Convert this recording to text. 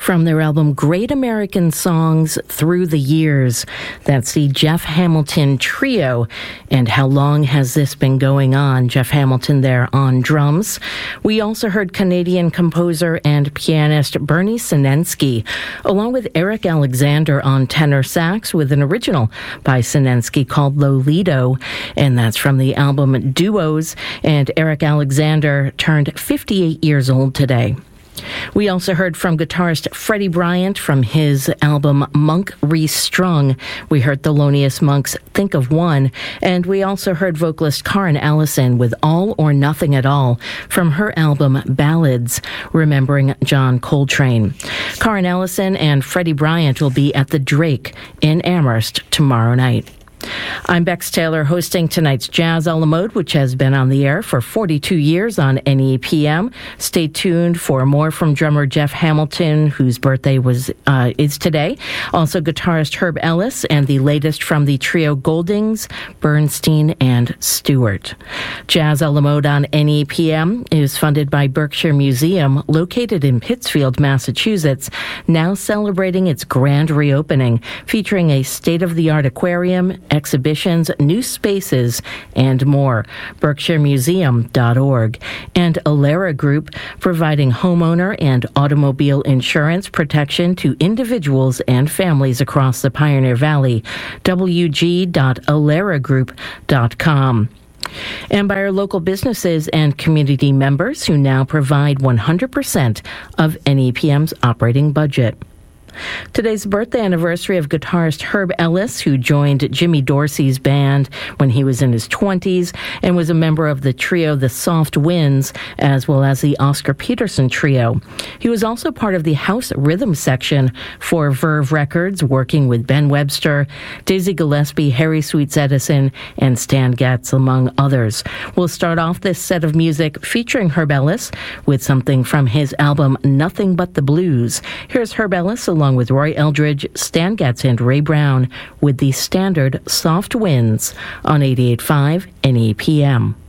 from their album Great American Songs Through the Years. That's the Jeff Hamilton Trio. And how long has this been going on? Jeff Hamilton there on drums. We also heard Canadian composer and pianist Bernie Sinensky, along with Eric Alexander on tenor sax, with an original by Sinensky called Lolito. And that's from the album Duos. And Eric Alexander turned 58 years old today. We also heard from guitarist Freddie Bryant from his album Monk Restrung. We heard Thelonious Monk's Think of One, and we also heard vocalist Karen Allison with All or Nothing at All from her album Ballads, remembering John Coltrane. Karen Allison and Freddie Bryant will be at the Drake in Amherst tomorrow night. I'm Bex Taylor, hosting tonight's Jazz a la Mode, which has been on the air for 42 years on NEPM. Stay tuned for more from drummer Jeff Hamilton, whose birthday is today. Also, guitarist Herb Ellis, and the latest from the trio Goldings, Bernstein, and Stewart. Jazz a la Mode on NEPM is funded by Berkshire Museum, located in Pittsfield, Massachusetts, now celebrating its grand reopening, featuring a state-of-the-art aquarium, exhibitions, new spaces, and more. BerkshireMuseum.org. And Alera Group, providing homeowner and automobile insurance protection to individuals and families across the Pioneer Valley. wg.aleragroup.com. And by our local businesses and community members who now provide 100% of NEPM's operating budget. Today's the birthday anniversary of guitarist Herb Ellis, who joined Jimmy Dorsey's band when he was in his 20s and was a member of the trio The Soft Winds, as well as the Oscar Peterson Trio. He was also part of the house rhythm section for Verve Records, working with Ben Webster, Dizzy Gillespie, Harry Sweets Edison, and Stan Getz, among others. We'll start off this set of music featuring Herb Ellis with something from his album Nothing But the Blues. Here's Herb Ellis along with Roy Eldridge, Stan Getz, and Ray Brown with the standard Soft Winds on 88.5 NEPM.